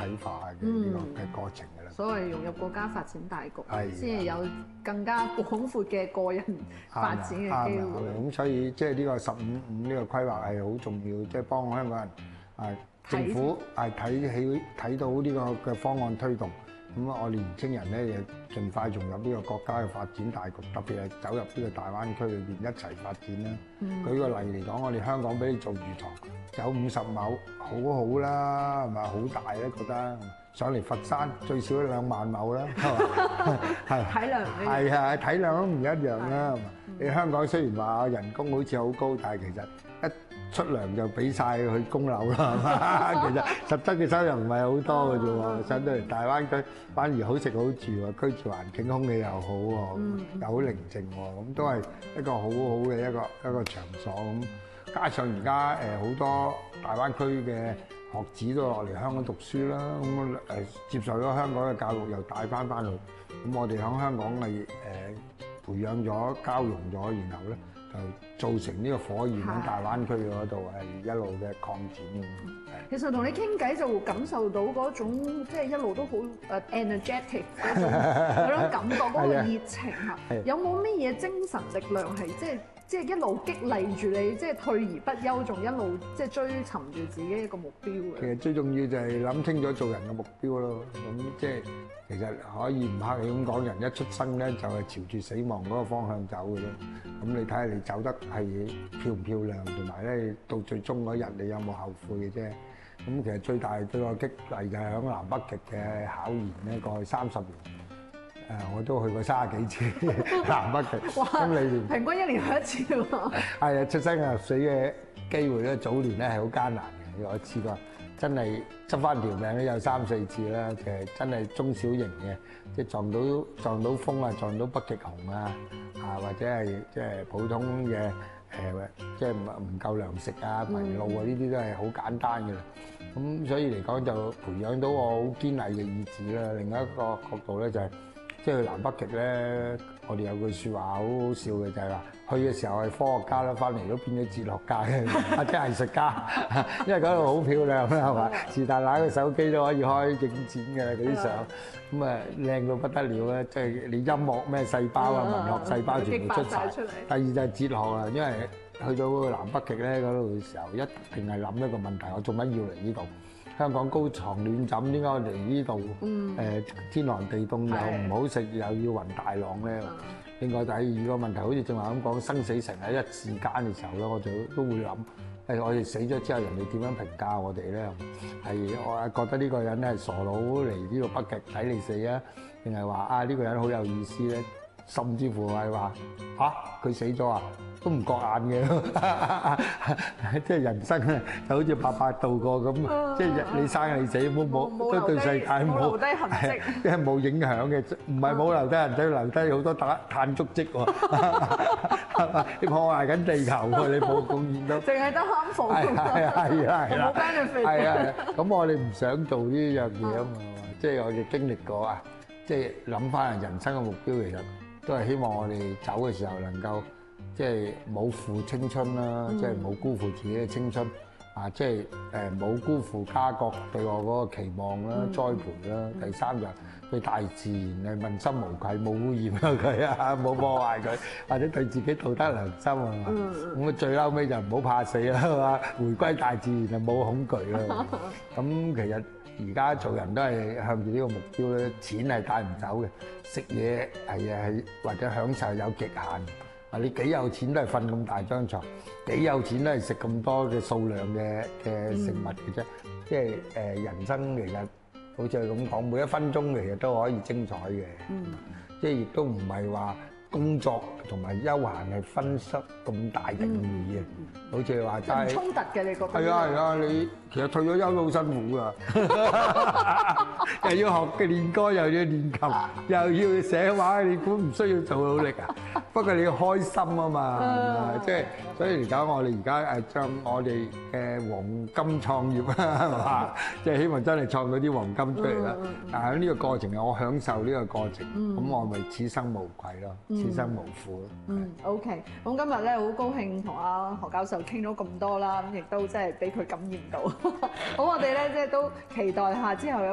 體化嘅呢個嘅過程㗎啦。 所謂融入國家發展大局， 係先係有更加廣闊嘅個人發展嘅機會。 咁所以即係呢個15-5呢個規劃係好重要，即係幫香港人政府係睇到呢個嘅方案推動。咁我哋年青人咧，就盡快融入呢個國家嘅發展大局，特別係走入呢個大灣區裏邊一齊發展啦。舉個例嚟講，我哋香港俾你做魚塘，有50畝，好好啦，係咪好大咧？覺得上嚟佛山最少2萬畝啦，係體量係啊，體量都唔一樣啦。你香港雖然話人工好似好高，但係其實一出糧就俾晒佢供樓啦，係嘛？其實實質嘅收入唔係好多嘅啫喎，上到嚟大灣區反而好食好住喎，居住環境空氣又好喎，又好寧靜喎，咁都係一個好好嘅一個場所咁。加上而家好多大灣區嘅學子都落嚟香港讀書啦，咁接受咗香港嘅教育又帶翻去，咁我哋喺香港係培養咗、交融咗，然後咧就造成呢個火焰喺大灣區嗰度係一路嘅擴展嘅。 其實同你傾偈就會感受到嗰種即係一路都好energetic 嗰種感覺，嗰個熱情嚇。有冇乜嘢精神力量係即係一路激勵住你，即係退而不休，仲一路即係追尋住自己一個目標嘅？其實最重要就係諗清楚做人嘅目標咯。咁即係其實可以唔客氣咁講，人一出生咧就係朝住死亡嗰個方向走嘅咯。咁你睇下你走得係漂唔漂亮，同埋咧到最終嗰日你有冇後悔嘅啫。咁其實最大對我激勵就係響南北極嘅考驗咧，過去30年。我都去過30幾次南北極，咁你連平均1年去1次喎。 係啊，出生入死嘅機會咧，早年咧係好艱難嘅。我試過真係執翻條命都有3-4次啦。其實真係中小型嘅，即係撞到風啊，撞到北極熊啊，或者係即係普通嘅即係唔夠糧食啊、迷路啊，呢啲都係好簡單嘅啦。咁所以嚟講就培養到我好堅毅嘅意志啦。另一個角度咧就係。即係去南北極咧，我哋有句説話好好笑嘅，就係話去嘅時候係科學家啦，翻嚟都變咗哲學家或者藝術家，因為嗰度好漂亮啦，係嘛？是但拿個手機都可以開影展嘅嗰啲相，咁啊靚到不得了咧！即係你音樂咩細胞啊、文學細胞全部出晒。第二就係哲學啦，因為去到南北極咧嗰度嘅時候，一定係諗一個問題：我做乜要嚟呢度？香港高床暖枕，點解我嚟呢度？天寒地凍又唔好食，又要暈大浪咧。另外第二個問題，好似正話咁講，生死成喺一時間嘅時候咧，我就都會諗：我哋死咗之後，人哋點樣評價我哋咧？係我覺得呢個人咧係傻佬嚟呢度北極睇你死啊，定係話呢個人好有意思咧？甚至乎係話佢死咗啊！都唔覺眼嘅，即係人生咧就好似白白度過咁，即係你生你死冇都對世界冇留低痕跡， 即係冇影響嘅，唔係冇留低痕跡，留低好多碳足跡喎，係嘛？你破壞緊地球喎，你冇貢獻到， 淨係得慳房， 係啦， 冇 benefit， 係啊，咁我哋唔想做呢樣嘢啊嘛，即係我哋經歷過啊，即係諗翻人生嘅目標，其實都係希望我哋走嘅時候能夠。即係冇負青春啦，即係冇辜負自己嘅青春，即係冇辜負家國對我嗰個期望啦、栽培啦。第三就對大自然係問心無愧，冇污染佢啊，冇破壞佢，或者對自己道德良心啊嘛。咁最嬲尾就唔好怕死啦，係嘛？回歸大自然就冇恐懼啦。咁其實而家做人都係向住呢個目標咧，錢係帶唔走嘅，食嘢係或者享受有極限。你幾有錢都係瞓咁大張床，幾有錢都係食咁多嘅數量嘅食物嘅啫。即係人生其實好似係咁講，每一分鐘其實都可以精彩嘅。即係亦都唔係話工作同埋休閒係分析咁大定義嘅。好似話齋衝突嘅，你覺得？ 係啊，你其實退咗休都好辛苦㗎，又要學練歌，又要練琴，又要寫畫，你估唔需要做努力啊？不過你要開心啊嘛，即係所以嚟講，我哋而家將我哋嘅黃金創業啊，係嘛？即係希望真係創到啲黃金出嚟啦。但係喺呢個過程，我享受呢個過程，咁我咪此生無愧咯，此生無負咯。 OK，咁今日咧好高興同阿何教授傾咗咁多啦，咁亦都即係俾佢感染到。好，我哋咧即係都期待下之後有